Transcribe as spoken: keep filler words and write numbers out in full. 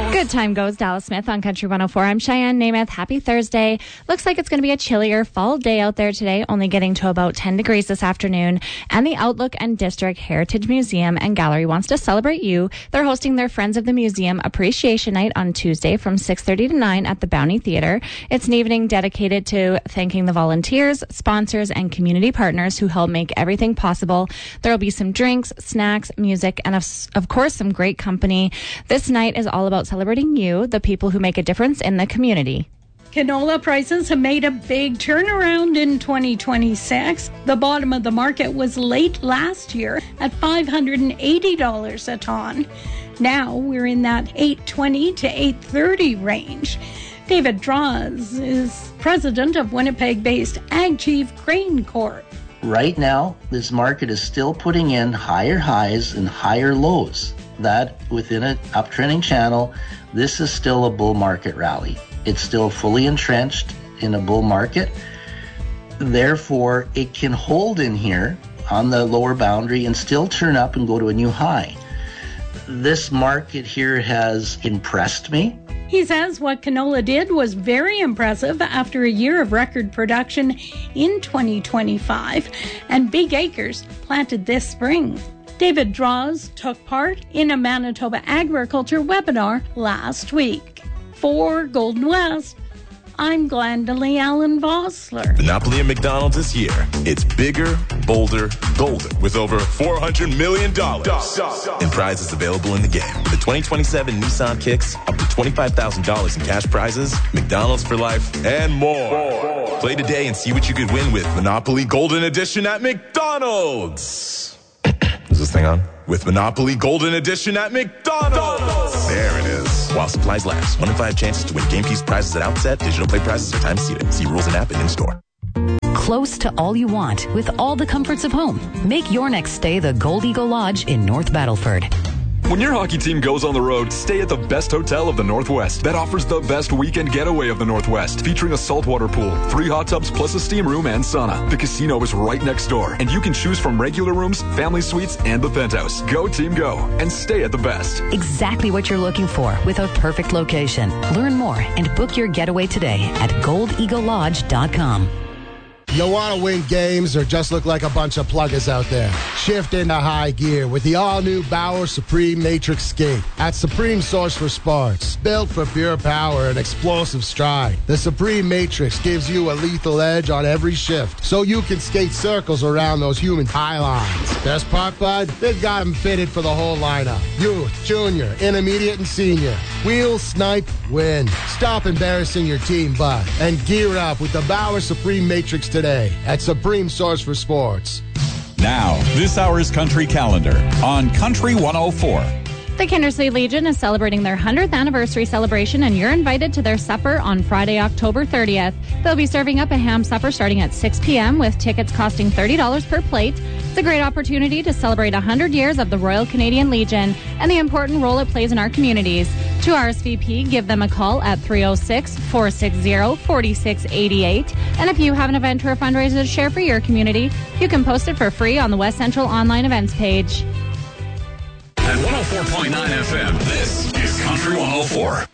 Good time goes Dallas Smith on Country one oh four. I'm Cheyenne Namath. Happy Thursday. Looks like it's going to be a chillier fall day out there today, only getting to about ten degrees this afternoon. And the Outlook and District Heritage Museum and Gallery wants to celebrate you. They're hosting their Friends of the Museum Appreciation Night on Tuesday from six thirty to nine at the Bounty Theatre. It's an evening dedicated to thanking the volunteers, sponsors, and community partners who help make everything possible. There will be some drinks, snacks, music, and of, of course some great company. This night is all about celebrating you, the people who make a difference in the community. Canola prices have made a big turnaround in twenty twenty-six. The bottom of the market was late last year at five hundred eighty dollars a ton. Now we're in that eight twenty to eight thirty range. David Draws is president of Winnipeg-based AgChief Grain Corp. Right now, this market is still putting in higher highs and higher lows. That within an uptrending channel, this is still a bull market rally. It's still fully entrenched in a bull market. Therefore, it can hold in here on the lower boundary and still turn up and go to a new high. This market here has impressed me. He says what canola did was very impressive after a year of record production in twenty twenty-five and big acres planted this spring. David Draws took part in a Manitoba agriculture webinar last week. For Golden West, I'm Glendalee Allen Vossler. Monopoly at McDonald's this year. It's bigger, bolder, golden with over four hundred million dollars in prizes available in the game. The twenty twenty-seven Nissan Kicks, up to twenty-five thousand dollars in cash prizes, McDonald's for life, and more. Play today and see what you could win with Monopoly Golden Edition at McDonald's. Is this thing on? With Monopoly Golden Edition at McDonald's. There it is. While supplies last. One in five chances to win game piece prizes at outset. Digital play prizes are time seated. See rules and app and in-store. Close to all you want with all the comforts of home. Make your next stay the Gold Eagle Lodge in North Battleford. When your hockey team goes on the road, stay at the best hotel of the Northwest. That offers the best weekend getaway of the Northwest, featuring a saltwater pool, three hot tubs plus a steam room and sauna. The casino is right next door, and you can choose from regular rooms, family suites, and the penthouse. Go team go, and stay at the best. Exactly what you're looking for with a perfect location. Learn more and book your getaway today at gold eagle lodge dot com. You want to win games or just look like a bunch of pluggers out there? Shift into high gear with the all-new Bauer Supreme Matrix Skate at Supreme Source for Sports. Built for pure power and explosive stride, the Supreme Matrix gives you a lethal edge on every shift so you can skate circles around those human high lines. Best part, bud? They've got them fitted for the whole lineup. Youth, junior, intermediate, and senior. Wheel, snipe, win. Stop embarrassing your team, bud, and gear up with the Bauer Supreme Matrix today. Today at Supreme Source for Sports. Now, this hour's country calendar on Country one oh four. The Kindersley Legion is celebrating their one hundredth anniversary celebration, and you're invited to their supper on Friday, October thirtieth. They'll be serving up a ham supper starting at six p.m. with tickets costing thirty dollars per plate. It's a great opportunity to celebrate one hundred years of the Royal Canadian Legion and the important role it plays in our communities. To R S V P, give them a call at three oh six, four six zero, four six eight eight. And if you have an event or a fundraiser to share for your community, you can post it for free on the West Central online events page. At one oh four point nine F M, this is Country one oh four.